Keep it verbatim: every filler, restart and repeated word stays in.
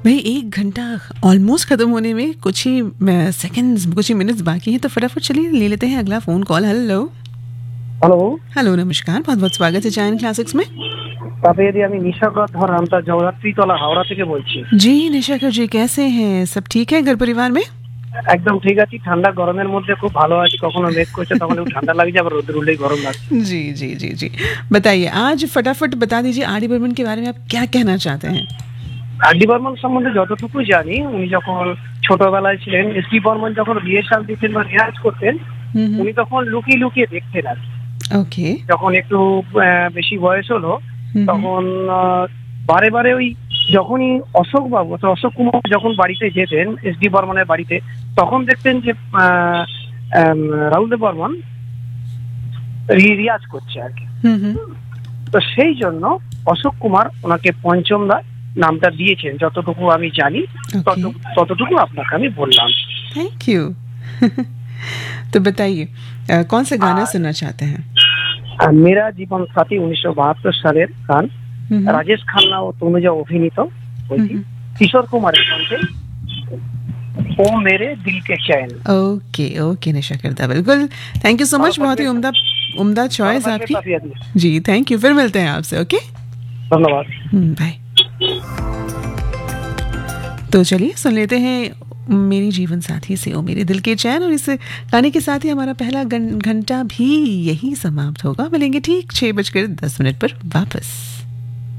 भाई एक घंटा ऑलमोस्ट खत्म होने में कुछ ही सेकंड्स, कुछ ही मिनट्स बाकी हैं, तो फटाफट चलिए ले लेते हैं अगला phone call. Hello hello hello नमस्कार, बहुत बहुत स्वागत है चाइन क्लासिक्स में। তবে यदि আমি নিশাগত ধরাম তা জগদ্ধাত্রীতলা হাওড়া থেকে বলছি। जी निशाकर जी, कैसे हैं? सब ठीक है घर परिवार में? একদম ঠিক আছি, ঠান্ডা গরমের মধ্যে খুব ভালো আছি। কখনো মেঘ করছে তখন একটু ঠান্ডা লাগছে, আবার রোদ উঠলেই গরম লাগছে। जी जी जी जी बताइए, आज फटाफट बता दीजिए आर डी बर्मन के बारे में आप क्या कहना चाहते हैं? আর ডি বর্মন সম্বন্ধে যতটুকু জানি, উনি যখন ছোটবেলায় ছিলেন, এস ডি বর্মন যখন রিহার্সাল দিতেন বা রিহার্স করতেন, हम्म, উনি তখন লুকিয়ে লুকিয়ে দেখতেন আর কি। ओके। যখন একটু আহ, বেশি বয়স হলো हम्म, তখন আহ, বারে বারে ওই যখনই অশোক বাবু অর্থাৎ অশোক কুমার যখন বাড়িতে যেতেন এস ডি বর্মনের বাড়িতে, তখন দেখতেন যে আহ, আম, রাহুল দেব বর্মন রি- রিয়াজ করছে আর কি। हम्म, हम्म, তো সেই জন্য অশোক কুমার ওনাকে পঞ্চম দা নামটা দিয়েছেন, যতটুকু আমি জানি। তত- ততটুকু আপনাকে আমি বললাম। Thank you. तो बताइए अ, कौन सा गाना आ- सुनना चाहते हैं? আর মেরা জীবন সাথী উনিশশো বাহাত্তর সালের গান, हम्म, রাজেশ খান্না ও তনুজা অভিনীত বইটি, हम्म, কিশোর কুমারের কণ্ঠে, ও মেরে দিল কে চैन। ओके ओके निशाकर दा, बिल्कुल। थैंक यू सो मच, बहुत ही उम्दा उम्दा चॉइस आपकी। जी थैंक यू, फिर मिलते हैं आपसे। ओके ধন্যবাদ। बाय। तो चलिए सुन लेते हैं मेरी जीवन साथी से ओ मेरे दिल के चैन, और इस गाने के साथ ही हमारा पहला घं- घंटा भी यही समाप्त होगा। मिलेंगे ठीक छः बजकर दस मिनट पर वापस।